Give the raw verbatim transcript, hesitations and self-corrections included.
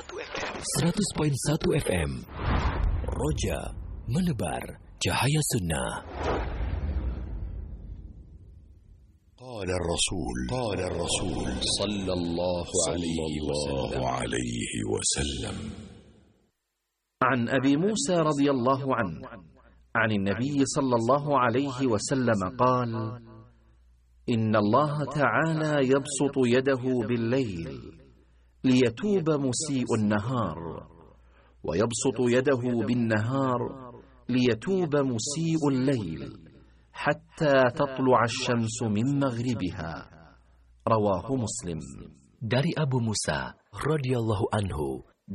seratus koma satu F M. Roja menebar cahaya sunnah. قال الرسول قال الرسول صلى الله عليه وسلم عن أبي موسى رضي الله عنه عن النبي صلى الله عليه وسلم قال: إن الله تعالى يبسط يده بالليل ليتوب مسيء النهار، ويبسط يده بالنهار ليتوب مسيء الليل، حتى تطلع الشمس من مغربها. رواه مسلم. Dari Abu Musa radhiyallahu anhu,